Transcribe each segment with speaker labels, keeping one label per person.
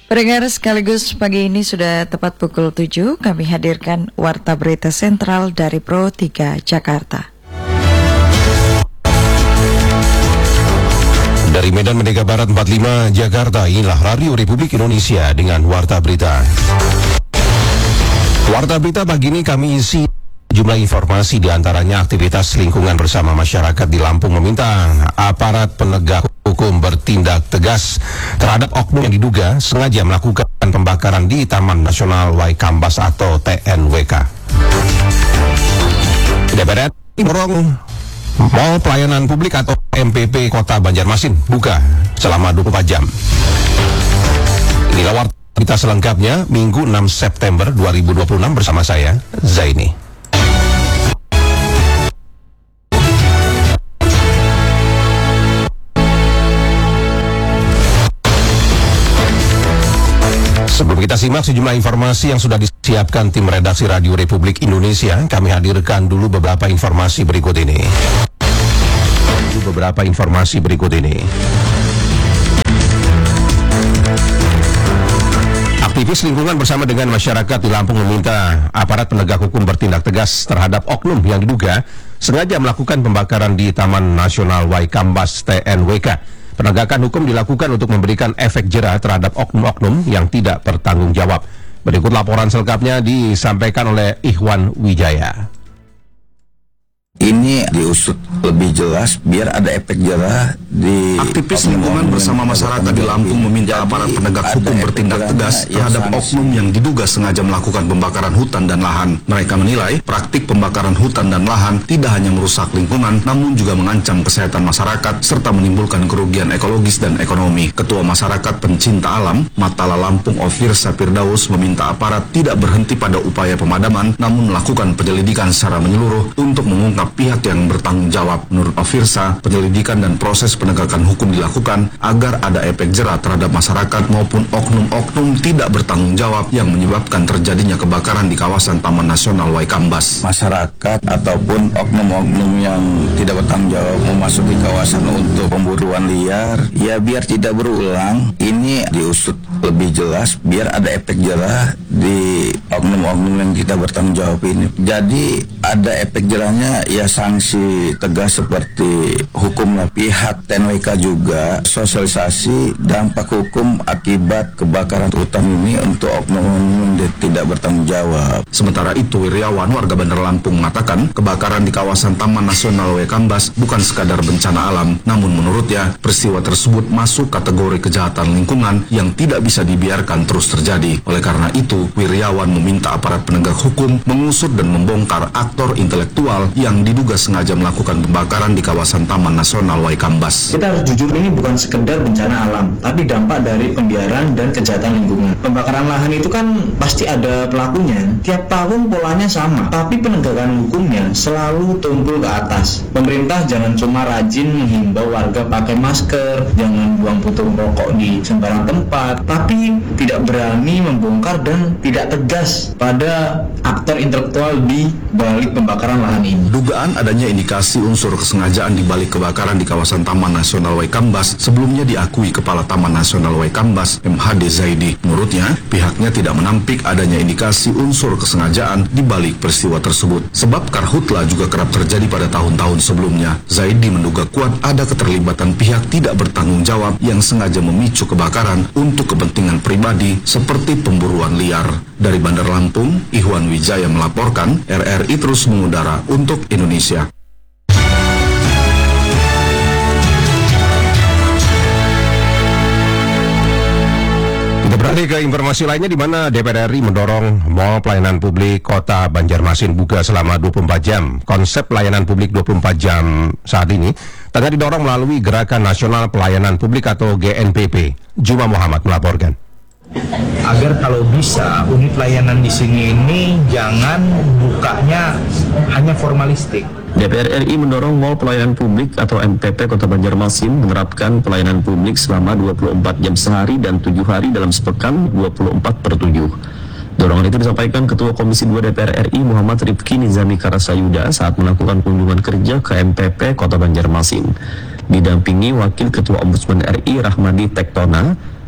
Speaker 1: Pendengar, sekaligus pagi ini sudah tepat pukul 7, kami hadirkan Warta Berita Sentral dari Pro 3 Jakarta.
Speaker 2: Dari Medan Merdeka Barat 45 Jakarta, inilah Radio Republik Indonesia dengan Warta Berita. Warta Berita pagi ini kami isi jumlah informasi, diantaranya aktivitas lingkungan bersama masyarakat di Lampung meminta aparat penegak hukum bertindak tegas terhadap oknum yang diduga sengaja melakukan pembakaran di Taman Nasional Waikambas atau TNWK. DPR mendorong Mall Pelayanan Publik atau MPP Kota Banjarmasin buka selama 24 jam. Inilah Warta Berita selengkapnya Minggu 6 September 2026 bersama saya, Zaini. Sebelum kita simak sejumlah informasi yang sudah disiapkan tim redaksi Radio Republik Indonesia, kami hadirkan dulu beberapa informasi berikut ini. Aktivis lingkungan bersama dengan masyarakat di Lampung meminta aparat penegak hukum bertindak tegas terhadap oknum yang diduga sengaja melakukan pembakaran di Taman Nasional Waikambas TNWK. Penegakan hukum dilakukan untuk memberikan efek jera terhadap oknum-oknum yang tidak bertanggung jawab. Berikut laporan selengkapnya disampaikan oleh Ikhwan Wijaya.
Speaker 3: Ini diusut lebih jelas biar ada efek jera di.
Speaker 4: Aktivis lingkungan bersama masyarakat di Lampung meminta aparat penegak hukum bertindak tegas terhadap oknum yang diduga sengaja melakukan pembakaran hutan dan lahan. Mereka menilai praktik pembakaran hutan dan lahan tidak hanya merusak lingkungan, namun juga mengancam kesehatan masyarakat serta menimbulkan kerugian ekologis dan ekonomi. Ketua Masyarakat Pencinta Alam Matala Lampung Ofirsa Firdaus meminta aparat tidak berhenti pada upaya pemadaman, namun melakukan penyelidikan secara menyeluruh untuk mengungkap pihak yang bertanggung jawab. Menurut Ofirsa, penyelidikan dan proses penegakan hukum dilakukan agar ada efek jera terhadap masyarakat maupun oknum-oknum tidak bertanggung jawab yang menyebabkan terjadinya kebakaran di kawasan Taman Nasional Waikambas.
Speaker 3: Masyarakat ataupun oknum-oknum yang tidak bertanggung jawab memasuki kawasan untuk pemburuan liar, ya biar tidak berulang. Ini diusut lebih jelas biar ada efek jera di oknum-oknum yang tidak bertanggung jawab ini. Jadi ada efek jerahnya, ya sanksi tegas seperti hukum pihak TNWK juga sosialisasi dampak hukum akibat kebakaran hutan ini untuk oknum yang tidak bertanggung jawab.
Speaker 4: Sementara itu, Wiryawan warga Bandar Lampung mengatakan kebakaran di kawasan Taman Nasional Waikambas bukan sekadar bencana alam, namun menurutnya peristiwa tersebut masuk kategori kejahatan lingkungan yang tidak bisa dibiarkan terus terjadi. Oleh karena itu, Wiryawan meminta aparat penegak hukum mengusut dan membongkar aktor intelektual yang diduga sengaja melakukan pembakaran di kawasan Taman Nasional Waikambas.
Speaker 5: Kita harus jujur, ini bukan sekedar bencana alam, tapi dampak dari pembiaran dan kejahatan lingkungan. Pembakaran lahan itu kan pasti ada pelakunya. Tiap tahun polanya sama, tapi penegakan hukumnya selalu tumpul ke atas. Pemerintah jangan cuma rajin menghimbau warga pakai masker, jangan buang puntung rokok di sembarang tempat, tapi tidak berani membongkar dan tidak tegas pada aktor intelektual di balik pembakaran lahan ini.
Speaker 4: Dugaan adanya indikasi unsur kesengajaan di balik kebakaran di kawasan Taman Nasional Waikambas sebelumnya diakui Kepala Taman Nasional Waikambas MHD Zaidi. Menurutnya, pihaknya tidak menampik adanya indikasi unsur kesengajaan di balik peristiwa tersebut. Sebab karhutla juga kerap terjadi pada tahun-tahun sebelumnya. Zaidi menduga kuat ada keterlibatan pihak tidak bertanggung jawab yang sengaja memicu kebakaran untuk kepentingan pribadi seperti pemburuan liar. Dari Bandar Lampung, Ikhwan Wijaya melaporkan, RRI terus mengudara untuk Indonesia.
Speaker 2: Kita beralih ke informasi lainnya, di mana DPR RI mendorong Mall Pelayanan Publik Kota Banjarmasin buka selama 24 jam. Konsep pelayanan publik 24 jam saat ini tengah didorong melalui Gerakan Nasional Pelayanan Publik atau GNPP. Juma Muhammad melaporkan.
Speaker 6: Agar kalau bisa unit layanan di sini ini jangan bukanya hanya formalistik.
Speaker 7: DPR RI mendorong Mall Pelayanan Publik atau MPP Kota Banjarmasin menerapkan pelayanan publik selama 24 jam sehari dan 7 hari dalam sepekan 24/7. Dorongan itu disampaikan Ketua Komisi 2 DPR RI Muhammad Rifki Nizami Karasayuda saat melakukan kunjungan kerja ke MPP Kota Banjarmasin. Didampingi Wakil Ketua Ombudsman RI Rahmadi Tektona,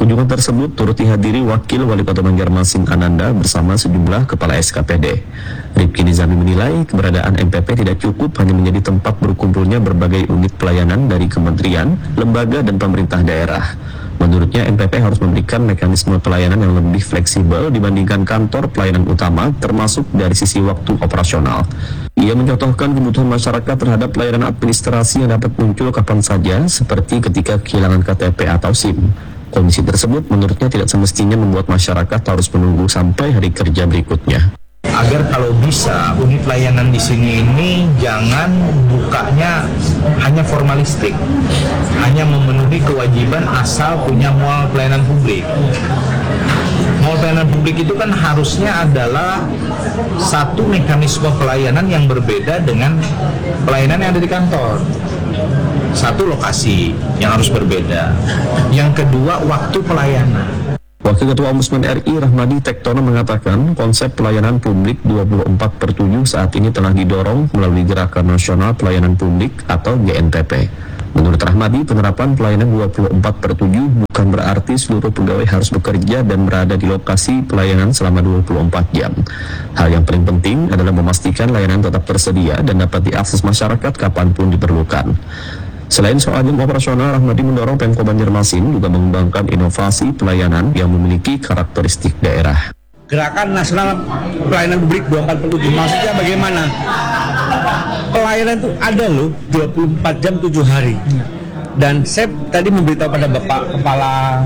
Speaker 7: Kunjungan tersebut turut dihadiri Wakil Wali Kota Banjarmasin Ananda bersama sejumlah kepala SKPD. Rifki Nizami menilai keberadaan MPP tidak cukup hanya menjadi tempat berkumpulnya berbagai unit pelayanan dari kementerian, lembaga, dan pemerintah daerah. Menurutnya, MPP harus memberikan mekanisme pelayanan yang lebih fleksibel dibandingkan kantor pelayanan utama, termasuk dari sisi waktu operasional. Ia mencontohkan kebutuhan masyarakat terhadap pelayanan administrasi yang dapat muncul kapan saja, seperti ketika kehilangan KTP atau SIM. Kondisi tersebut menurutnya tidak semestinya membuat masyarakat harus menunggu sampai hari kerja berikutnya.
Speaker 6: Agar kalau bisa unit layanan di sini ini jangan bukanya hanya formalistik, hanya memenuhi kewajiban asal punya mall pelayanan publik. Mall pelayanan publik itu kan harusnya adalah satu mekanisme pelayanan yang berbeda dengan pelayanan yang ada di kantor. Satu, lokasi yang harus berbeda. Yang kedua, waktu pelayanan.
Speaker 7: Wakil Ketua Ombudsman RI Rahmadi Tektono mengatakan konsep pelayanan publik 24/7 saat ini telah didorong melalui Gerakan Nasional Pelayanan Publik atau GNPP. Menurut Rahmadi, penerapan pelayanan 24/7 bukan berarti seluruh pegawai harus bekerja dan berada di lokasi pelayanan selama 24 jam. Hal yang paling penting adalah memastikan layanan tetap tersedia dan dapat diakses masyarakat kapanpun diperlukan. Selain soal jam operasional, Rahmadi mendorong Pemko Banjarmasin juga mengembangkan inovasi pelayanan yang memiliki karakteristik daerah.
Speaker 8: Gerakan Nasional Pelayanan Publik 24/7 maksudnya bagaimana? Pelayanan itu ada loh 24 jam 7 hari. Dan saya tadi memberitahu pada Bapak Kepala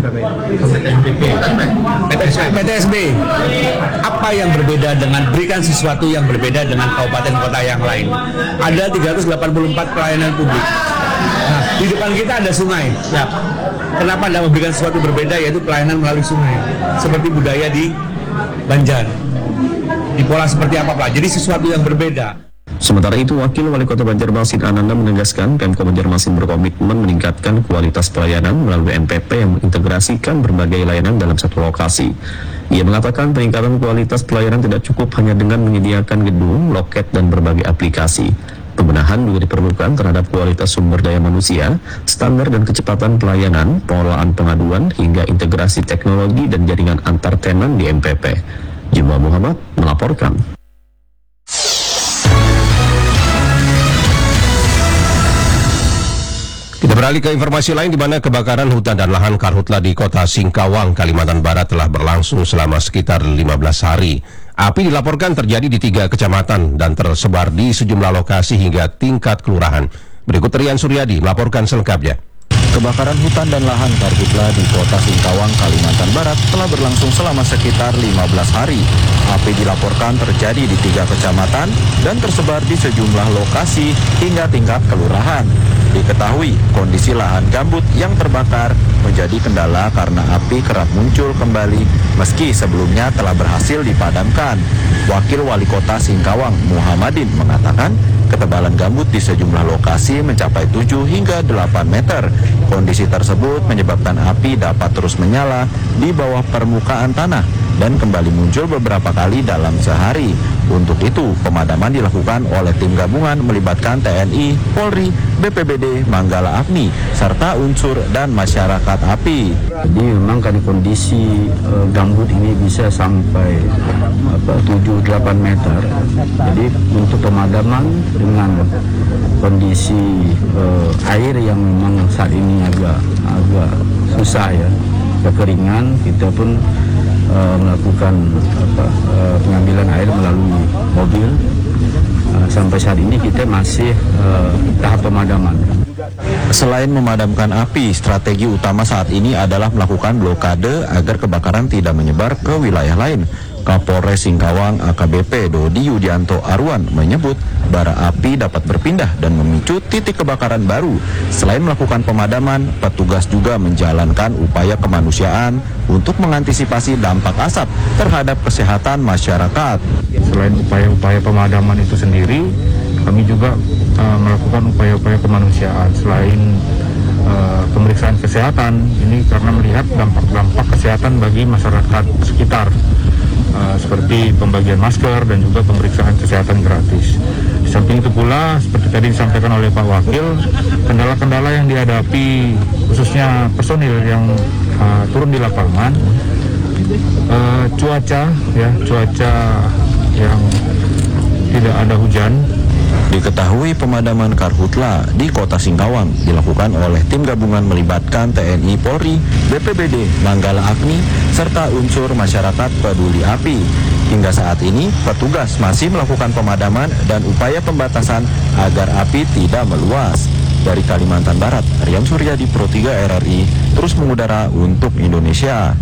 Speaker 8: PTSB apa yang berbeda dengan berikan sesuatu yang berbeda dengan kabupaten kota yang lain. Ada 384 pelayanan publik. Nah, di depan kita ada sungai. Ya. Kenapa Anda memberikan sesuatu berbeda, yaitu pelayanan melalui sungai, seperti budaya di Banjar. Di pola seperti apa Pak? Jadi sesuatu yang berbeda.
Speaker 7: Sementara itu, Wakil Wali Kota Banjarmasin Ananda menegaskan Pemko Banjarmasin berkomitmen meningkatkan kualitas pelayanan melalui MPP yang mengintegrasikan berbagai layanan dalam satu lokasi. Ia mengatakan peningkatan kualitas pelayanan tidak cukup hanya dengan menyediakan gedung, loket, dan berbagai aplikasi. Pembenahan juga diperlukan terhadap kualitas sumber daya manusia, standar dan kecepatan pelayanan, pengelolaan pengaduan, hingga integrasi teknologi dan jaringan antar tenan di MPP. Jumlah Muhammad melaporkan.
Speaker 2: Kita beralih ke informasi lain di mana kebakaran hutan dan lahan karhutla di kota Singkawang, Kalimantan Barat telah berlangsung selama sekitar 15 hari. Api dilaporkan terjadi di 3 kecamatan dan tersebar di sejumlah lokasi hingga tingkat kelurahan. Berikut Rian Suryadi melaporkan selengkapnya.
Speaker 9: Kebakaran hutan dan lahan karhutla di kota Singkawang, Kalimantan Barat telah berlangsung selama sekitar 15 hari. Api dilaporkan terjadi di 3 kecamatan dan tersebar di sejumlah lokasi hingga tingkat kelurahan. Diketahui, kondisi lahan gambut yang terbakar menjadi kendala karena api kerap muncul kembali meski sebelumnya telah berhasil dipadamkan. Wakil Wali Kota Singkawang, Muhammadin, mengatakan ketebalan gambut di sejumlah lokasi mencapai 7 hingga 8 meter. Kondisi tersebut menyebabkan api dapat terus menyala di bawah permukaan tanah dan kembali muncul beberapa kali dalam sehari. Untuk itu, pemadaman dilakukan oleh tim gabungan melibatkan TNI, Polri, BPBD, Manggala Agni, serta unsur dan masyarakat api.
Speaker 10: Jadi memang kan kondisi gambut ini bisa sampai 7-8 meter. Jadi untuk pemadaman dengan kondisi air yang memang saat ini agak susah ya, kekeringan, kita pun melakukan pengambilan air melalui mobil. Sampai saat ini kita masih tahap pemadaman.
Speaker 9: Selain memadamkan api, strategi utama saat ini adalah melakukan blokade agar kebakaran tidak menyebar ke wilayah lain. Kapolres Singkawang AKBP Dodi Yudianto Arwan menyebut bara api dapat berpindah dan memicu titik kebakaran baru. Selain melakukan pemadaman, petugas juga menjalankan upaya kemanusiaan untuk mengantisipasi dampak asap terhadap kesehatan masyarakat.
Speaker 11: Selain upaya-upaya pemadaman itu sendiri, kami juga melakukan upaya-upaya kemanusiaan. Selain pemeriksaan kesehatan, ini karena melihat dampak-dampak kesehatan bagi masyarakat sekitar. Seperti pembagian masker dan juga pemeriksaan kesehatan gratis. Di samping itu pula, seperti tadi disampaikan oleh Pak Wakil, kendala-kendala yang dihadapi khususnya personil yang turun di lapangan. Cuaca yang tidak ada hujan.
Speaker 9: Diketahui pemadaman karhutla di Kota Singkawang dilakukan oleh tim gabungan melibatkan TNI Polri, BPBD, Manggala Agni, serta unsur masyarakat peduli api. Hingga saat ini, petugas masih melakukan pemadaman dan upaya pembatasan agar api tidak meluas. Dari Kalimantan Barat, Riam Suryadi, Pro 3 RRI, terus mengudara untuk Indonesia.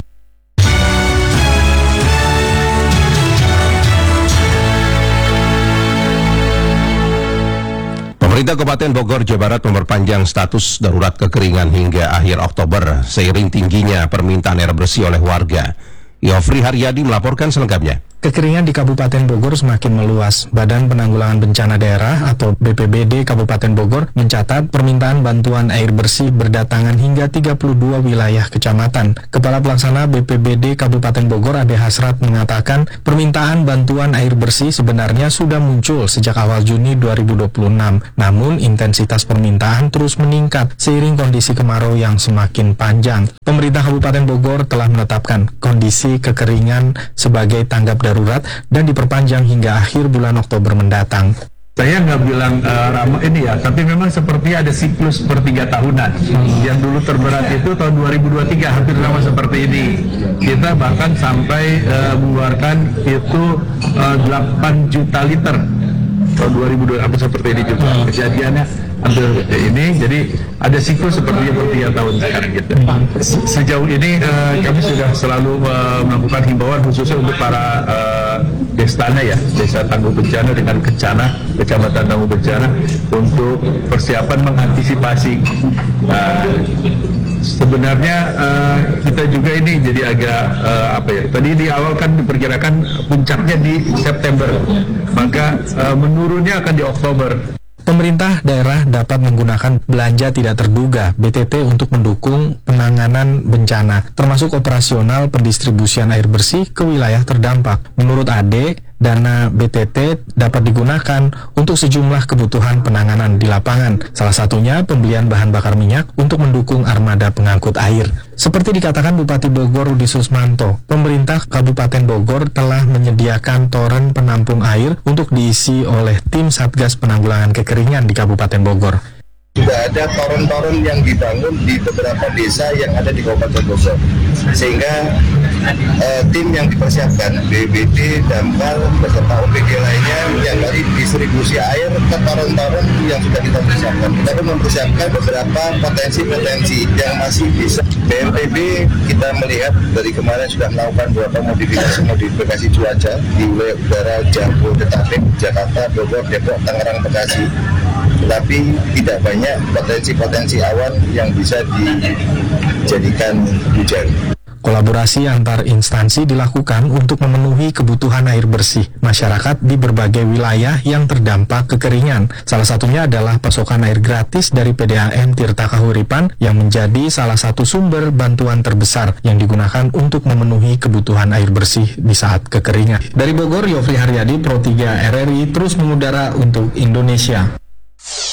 Speaker 2: Pemerintah Kabupaten Bogor, Jawa Barat memperpanjang status darurat kekeringan hingga akhir Oktober seiring tingginya permintaan air bersih oleh warga. Yofri Haryadi melaporkan selengkapnya.
Speaker 12: Kekeringan di Kabupaten Bogor semakin meluas. Badan Penanggulangan Bencana Daerah atau BPBD Kabupaten Bogor mencatat permintaan bantuan air bersih berdatangan hingga 32 wilayah kecamatan. Kepala Pelaksana BPBD Kabupaten Bogor Ade Hasrat mengatakan permintaan bantuan air bersih sebenarnya sudah muncul sejak awal Juni 2026. Namun intensitas permintaan terus meningkat seiring kondisi kemarau yang semakin panjang. Pemerintah Kabupaten Bogor telah menetapkan kondisi kekeringan sebagai tanggap darurat dan diperpanjang hingga akhir bulan Oktober mendatang.
Speaker 6: Saya nggak bilang ramah ini ya, tapi memang seperti ada siklus per 3 tahunan. Yang dulu terberat itu tahun 2023, hampir sama seperti ini. Kita bahkan sampai mengeluarkan itu 8 juta liter tahun 2020, hampir seperti ini juga. Kejadiannya hampir ini, jadi ada siklus seperti per 3 tahun sekarang gitu. Sejauh ini kami sudah selalu melakukan himbauan khususnya untuk para destana ya, desa tangguh bencana dengan kecamatan tangguh bencana untuk persiapan mengantisipasi. Sebenarnya kita juga ini jadi agak tadi di awal kan diperkirakan puncaknya di September, maka menurunnya akan di Oktober.
Speaker 12: Pemerintah daerah dapat menggunakan belanja tidak terduga BTT untuk mendukung penanganan bencana, termasuk operasional pendistribusian air bersih ke wilayah terdampak. Menurut Ade, dana BTT dapat digunakan untuk sejumlah kebutuhan penanganan di lapangan. Salah satunya pembelian bahan bakar minyak untuk mendukung armada pengangkut air. Seperti dikatakan Bupati Bogor Rudi Susmanto, pemerintah Kabupaten Bogor telah menyediakan toren penampung air untuk diisi oleh tim Satgas Penanggulangan Kekeringan di Kabupaten Bogor.
Speaker 13: Sudah ada toren-toren yang dibangun di beberapa desa yang ada di Kabupaten Bogor, sehingga tim yang dipersiapkan BPBD, Damkar beserta OPD lainnya yang dari distribusi air ke toren-toren yang sudah kita persiapkan. Kita pun mempersiapkan beberapa potensi-potensi yang masih bisa. BNPB kita melihat dari kemarin sudah melakukan beberapa modifikasi cuaca di wilayah udara Jabodetabek, Jakarta, Bogor, Depok, Tangerang, Bekasi. Tetapi tidak banyak potensi-potensi awan yang bisa dijadikan hujan.
Speaker 12: Kolaborasi antar instansi dilakukan untuk memenuhi kebutuhan air bersih masyarakat di berbagai wilayah yang terdampak kekeringan. Salah satunya adalah pasokan air gratis dari PDAM Tirta Kahuripan yang menjadi salah satu sumber bantuan terbesar yang digunakan untuk memenuhi kebutuhan air bersih di saat kekeringan. Dari Bogor, Yofri Haryadi, Pro 3 RRI terus mengudara untuk Indonesia.